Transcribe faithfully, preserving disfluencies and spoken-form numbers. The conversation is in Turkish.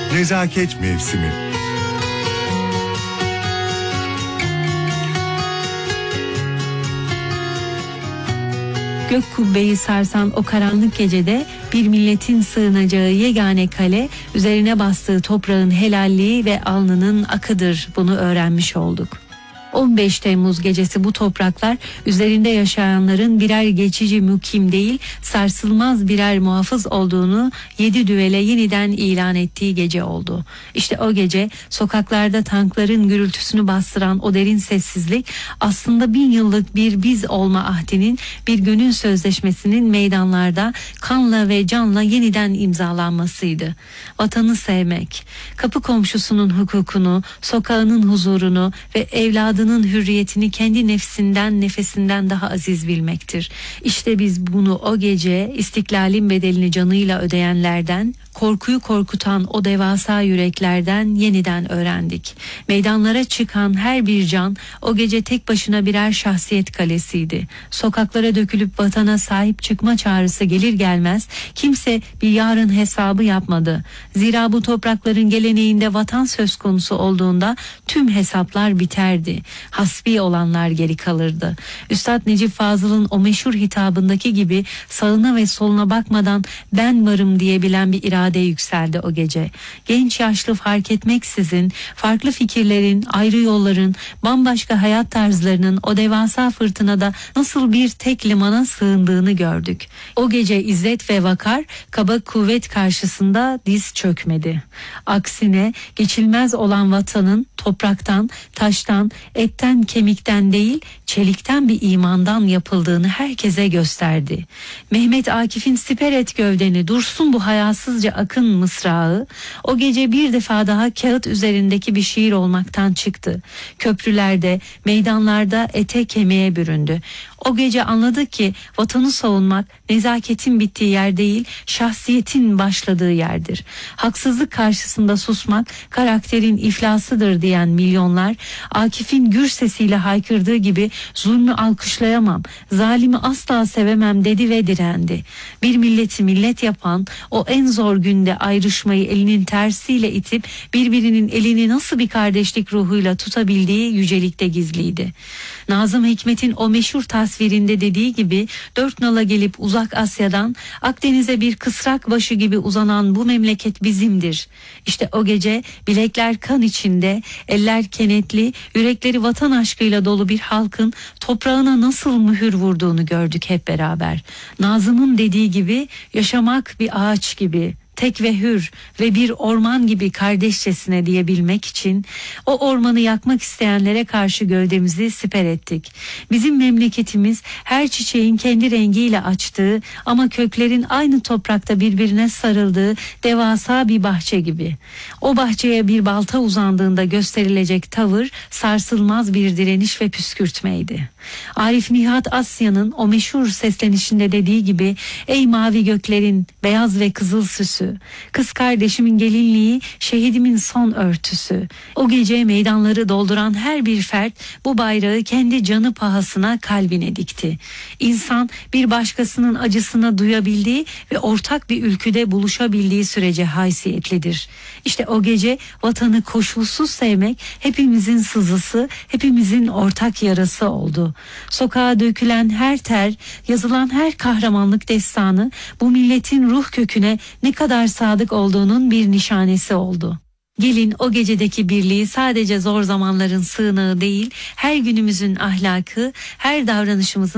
Nezaket mevsimi. Gök kubbeyi sarsan o karanlık gecede bir milletin sığınacağı yegane kale, üzerine bastığı toprağın helalliği ve alnının akıdır. Bunu öğrenmiş olduk. on beş Temmuz gecesi bu topraklar üzerinde yaşayanların birer geçici mukim değil, sarsılmaz birer muhafız olduğunu yedi düvele yeniden ilan ettiği gece oldu. İşte o gece sokaklarda tankların gürültüsünü bastıran o derin sessizlik aslında bin yıllık bir biz olma ahdinin, bir gönül sözleşmesinin meydanlarda kanla ve canla yeniden imzalanmasıydı. Vatanı sevmek, kapı komşusunun hukukunu, sokağının huzurunu ve evladı hürriyetini kendi nefsinden, nefesinden daha aziz bilmektir. İşte biz bunu o gece istiklalin bedelini canıyla ödeyenlerden, korkuyu korkutan o devasa yüreklerden yeniden öğrendik. Meydanlara çıkan her bir can o gece tek başına birer şahsiyet kalesiydi. Sokaklara dökülüp vatana sahip çıkma çağrısı gelir gelmez kimse bir yarın hesabı yapmadı. Zira bu toprakların geleneğinde vatan söz konusu olduğunda tüm hesaplar biterdi. Hasbi olanlar geri kalırdı. Üstad Necip Fazıl'ın o meşhur hitabındaki gibi sağına ve soluna bakmadan ben varım diyebilen bir irade yükseldi o gece. Genç yaşlı fark etmeksizin farklı fikirlerin, ayrı yolların, bambaşka hayat tarzlarının o devasa fırtınada nasıl bir tek limana sığındığını gördük. O gece izzet ve vakar kaba kuvvet karşısında diz çökmedi. Aksine geçilmez olan vatanın topraktan, taştan, etten, kemikten değil, çelikten bir imandan yapıldığını herkese gösterdi. Mehmet Akif'in siper et gövdeni dursun bu hayasızca akın mısrağı o gece bir defa daha kağıt üzerindeki bir şiir olmaktan çıktı. Köprülerde, meydanlarda ete kemiğe büründü. O gece anladık ki vatanı savunmak nezaketin bittiği yer değil, şahsiyetin başladığı yerdir. Haksızlık karşısında susmak karakterin iflasıdır diyen milyonlar, Akif'in gür sesiyle haykırdığı gibi zulmü alkışlayamam, zalimi asla sevemem dedi ve direndi. Bir milleti millet yapan o en zor günde ayrışmayı elinin tersiyle itip birbirinin elini nasıl bir kardeşlik ruhuyla tutabildiği yücelikte gizliydi. Nazım Hikmet'in o meşhur tasvirinde dediği gibi dört nala gelip uzak Asya'dan Akdeniz'e bir kısrak başı gibi uzanan bu memleket bizimdir. İşte o gece bilekler kan içinde, eller kenetli, yürekleri vatan aşkıyla dolu bir halkın toprağına nasıl mühür vurduğunu gördük hep beraber. Nazım'ın dediği gibi yaşamak bir ağaç gibi, tek ve hür ve bir orman gibi kardeşçesine diyebilmek için o ormanı yakmak isteyenlere karşı gövdemizi siper ettik. Bizim memleketimiz her çiçeğin kendi rengiyle açtığı ama köklerin aynı toprakta birbirine sarıldığı devasa bir bahçe gibi. O bahçeye bir balta uzandığında gösterilecek tavır sarsılmaz bir direniş ve püskürtmeydi. Arif Nihat Asya'nın o meşhur seslenişinde dediği gibi ey mavi göklerin beyaz ve kızıl süsü, kız kardeşimin gelinliği, şehidimin son örtüsü. O gece meydanları dolduran her bir fert bu bayrağı kendi canı pahasına kalbine dikti. İnsan bir başkasının acısını duyabildiği ve ortak bir ülküde buluşabildiği sürece haysiyetlidir. İşte o gece vatanı koşulsuz sevmek hepimizin sızısı, hepimizin ortak yarası oldu. Sokağa dökülen her ter, yazılan her kahramanlık destanı bu milletin ruh köküne ne kadar sadık olduğunun bir nişanesi oldu. Gelin o gecedeki birliği sadece zor zamanların sığınağı değil, her günümüzün ahlakı, her davranışımızın